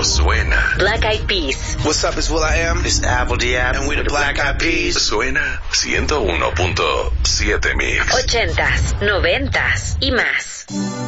suena. Black Eyed Peas. What's up, it's will.i.am. It's Apple D.App. And we the Black Eyed Peas. Suena 101.7 Mix. 80s, 90s y más.